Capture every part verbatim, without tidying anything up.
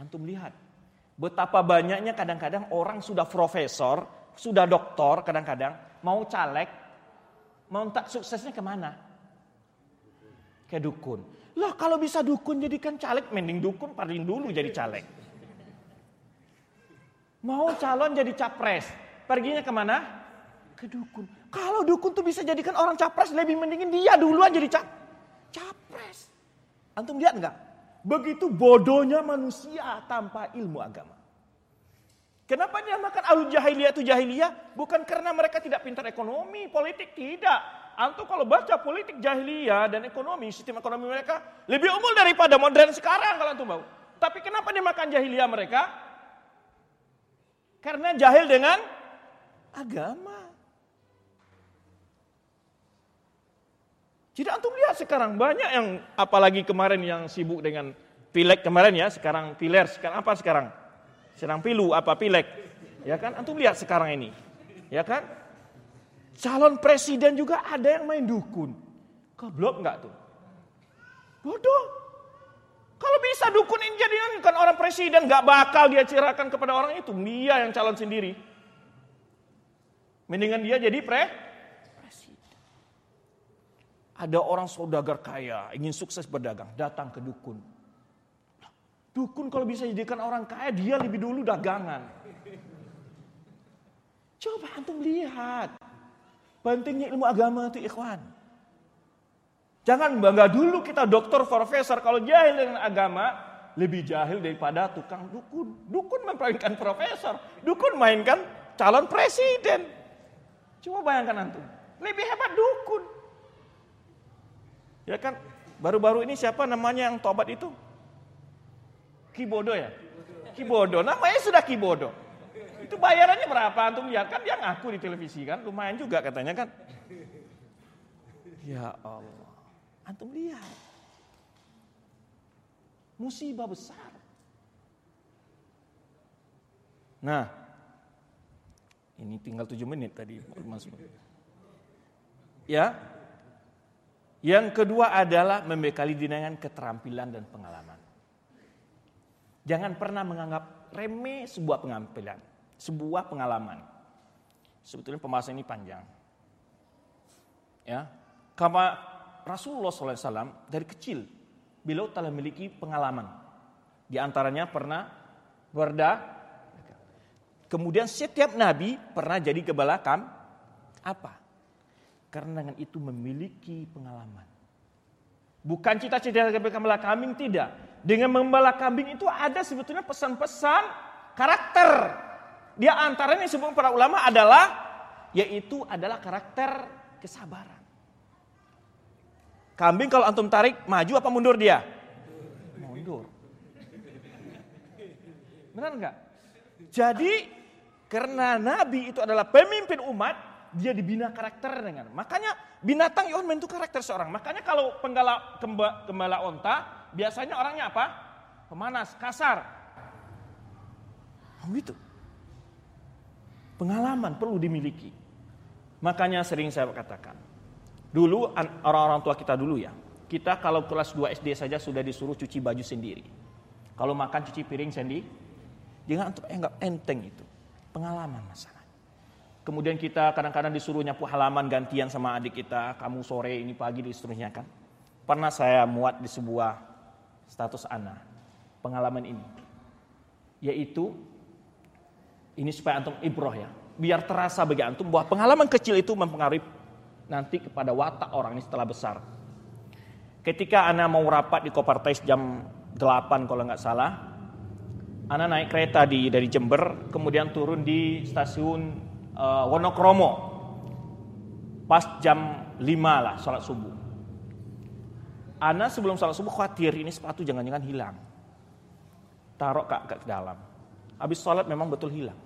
Antum lihat betapa banyaknya kadang-kadang orang sudah profesor, sudah doktor, kadang-kadang mau caleg, mau tak suksesnya kemana? Ke dukun. Lah kalau bisa dukun jadikan caleg, mending dukun paling dulu jadi caleg. Mau calon jadi capres, perginya kemana? Ke dukun. Kalau dukun tuh bisa jadikan orang capres, lebih mendingin dia duluan jadi cap capres. Antum lihat enggak? Begitu bodohnya manusia tanpa ilmu agama. Kenapa dia makan alul jahiliyah itu jahiliyah? Bukan karena mereka tidak pintar ekonomi, politik, tidak. Antum kalau baca politik jahiliyah dan ekonomi, sistem ekonomi mereka lebih unggul daripada modern sekarang kalau antum mau. Tapi kenapa dia makan jahiliyah mereka? Karena jahil dengan agama. Jadi antum lihat sekarang banyak yang, apalagi kemarin yang sibuk dengan pileg kemarin ya, sekarang piler, sekarang apa sekarang? Sedang pilu apa pileg. Ya kan? Antum lihat sekarang ini. Ya kan? Calon presiden juga ada yang main dukun. Goblok enggak tuh? Bodoh. Kalau bisa dukun ini jadikan orang presiden, enggak bakal dia cerahkan kepada orang itu. Dia yang calon sendiri. Mendingan dia jadi pre Ada orang saudagar kaya, ingin sukses berdagang, datang ke dukun. Dukun kalau bisa jadikan orang kaya, dia lebih dulu dagangan. Coba antum lihat. Pentingnya ilmu agama itu ikhwan. Jangan bangga dulu kita dokter, profesor, kalau jahil dengan agama, lebih jahil daripada tukang dukun. Dukun memainkan profesor, dukun mainkan calon presiden. Coba bayangkan antum, lebih hebat dukun. Ya kan, baru-baru ini siapa namanya yang tobat itu? Kibodo ya? Kibodo, namanya sudah Kibodo. Itu bayarannya berapa? Antum lihat kan dia ngaku di televisi kan, lumayan juga katanya kan. Ya Allah, antum lihat. Musibah besar. Nah, ini tinggal tujuh menit tadi. Ya. Yang kedua adalah membekali diri dengan keterampilan dan pengalaman. Jangan pernah menganggap remeh sebuah pengampilan, sebuah pengalaman. Sebetulnya pembahasan ini panjang. Ya, karena Rasulullah shallallahu alaihi wasallam dari kecil beliau telah memiliki pengalaman. Di antaranya pernah berda. Kemudian setiap nabi pernah jadi gembala kam apa? Karena dengan itu memiliki pengalaman. Bukan cita-cita gembala kambing, tidak. Dengan membala kambing itu ada sebetulnya pesan-pesan karakter. Di antaranya disebut para ulama adalah, yaitu adalah karakter kesabaran. Kambing kalau antum tarik, maju apa mundur dia? Mundur. Benar enggak? Jadi, karena Nabi itu adalah pemimpin umat, dia dibina karakter dengan. Makanya binatang yang membentuk karakter seorang. Makanya kalau penggala kemba, gembala onta, biasanya orangnya apa? Pemanas, kasar. Oh gitu. Pengalaman perlu dimiliki. Makanya sering saya katakan. Dulu orang-orang tua kita dulu ya. Kita kalau kelas dua S D saja sudah disuruh cuci baju sendiri. Kalau makan cuci piring sendiri. Jangan untuk anggap enteng itu. Pengalaman masalah. Kemudian kita kadang-kadang disuruh nyapu halaman gantian sama adik kita. Kamu sore, ini pagi, disuruhnya kan. Pernah saya muat di sebuah status ana. Pengalaman ini. Yaitu, ini supaya antum ibroh ya. Biar terasa bagi antum bahwa pengalaman kecil itu mempengaruhi nanti kepada watak orang ini setelah besar. Ketika ana mau rapat di Kopartais jam delapan kalau nggak salah. Ana naik kereta di dari Jember. Kemudian turun di stasiun Uh, Wonokromo pas jam lima lah sholat subuh. Ana sebelum sholat subuh khawatir ini sepatu jangan-jangan hilang. Taruh ke, ke dalam. Habis sholat memang betul hilang.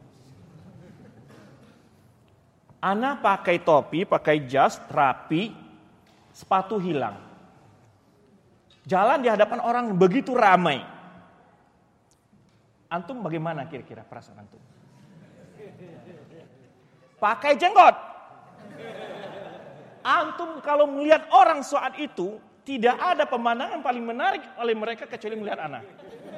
Ana pakai topi, pakai jas, rapi, sepatu hilang. Jalan di hadapan orang begitu ramai. Antum bagaimana kira-kira perasaan antum? Pakai jenggot. Antum kalau melihat orang saat itu, tidak ada pemandangan paling menarik oleh mereka kecuali melihat anak.